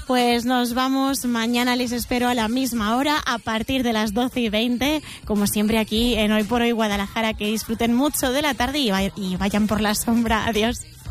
Pues nos vamos, mañana les espero a la misma hora, a partir de las 12:20, como siempre aquí en Hoy por Hoy Guadalajara. Que disfruten mucho de la tarde y vayan por la sombra. Adiós.